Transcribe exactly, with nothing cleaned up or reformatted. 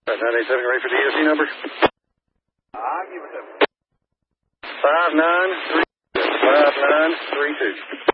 nine eight seven, ready for the E S C number? I'll give it up. five nine three five nine three two.